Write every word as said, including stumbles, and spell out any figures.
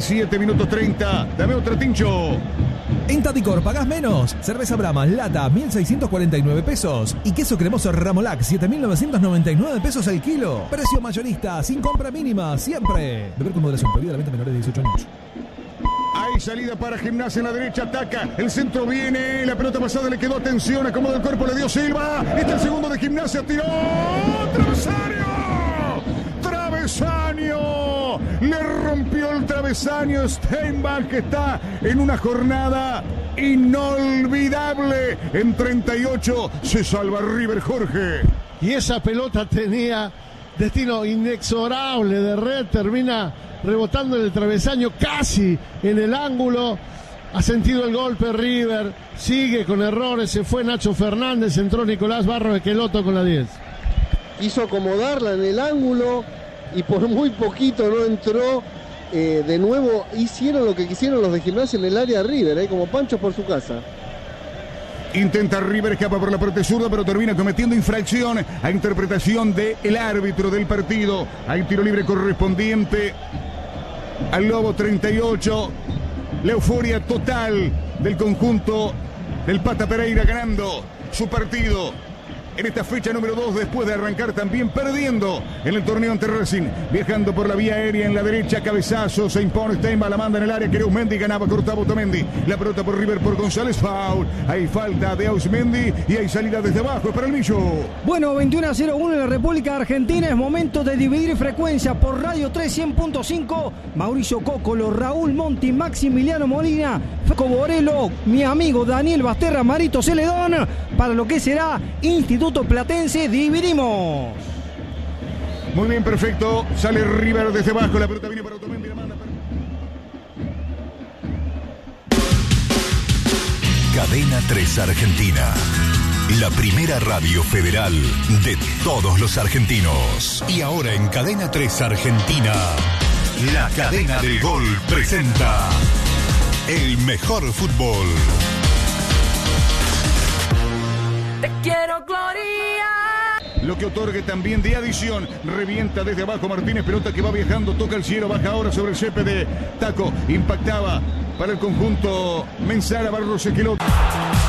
siete minutos treinta. Dame otro tincho. En Tadicor pagás menos. Cerveza Brahma, lata, mil seiscientos cuarenta y nueve pesos. Y queso cremoso Ramolac, siete mil novecientos noventa y nueve pesos el kilo. Precio mayorista, sin compra mínima, siempre. Beber con moderación, prohibida la venta a menores de dieciocho años. Hay salida para Gimnasia en la derecha, ataca. El centro viene, la pelota pasada le quedó, atención, acomoda el cuerpo, le dio Silva. Está el segundo de Gimnasia, tiró. ¡Travesaño! ¡Travesaño! Le rompió el travesaño Steinbach, que está en una jornada inolvidable. En treinta y ocho se salva River, Jorge. Y esa pelota tenía destino inexorable de red, termina rebotando en el travesaño, casi en el ángulo. Ha sentido el golpe River, sigue con errores, se fue Nacho Fernández, entró Nicolás Barros Esqueloto con la diez. Quiso acomodarla en el ángulo y por muy poquito no entró. Eh, de nuevo hicieron lo que quisieron los de Gimnasia en el área de River, eh, como panchos por su casa. Intenta River, escapa por la parte zurda, pero termina cometiendo infracción a interpretación del árbitro del partido. Hay tiro libre correspondiente al Lobo. Treinta y ocho. La euforia total del conjunto del Pata Pereira, ganando su partido en esta fecha número dos, después de arrancar también perdiendo en el torneo ante Racing. Viajando por la vía aérea en la derecha, cabezazo, se impone Steinbach, la manda en el área, Kereusmendi, ganaba, cortaba Otamendi. La pelota por River, por González, foul. Hay falta de Ausmendi y hay salida desde abajo para el Millo. Bueno, veintiuno a cero uno en la República Argentina, es momento de dividir frecuencia por Radio tres cien punto cinco. Mauricio Cócolo, Raúl Monti, Maximiliano Molina, Franco Borello, mi amigo Daniel Basterra, Marito Celedón, para lo que será Instituto Platense. Dividimos. Muy bien, perfecto. Sale River desde abajo, la pelota viene para Otamendi, la manda para... Cadena tres Argentina, la primera radio federal de todos los argentinos. Y ahora en Cadena tres Argentina, la cadena del gol presenta el mejor fútbol. Te quiero, Gloria. Lo que otorgue también de adición. Revienta desde abajo Martínez, pelota que va viajando, toca el cielo, baja ahora sobre el césped de Taco. Impactaba para el conjunto Mensara, Barros Esqueloto.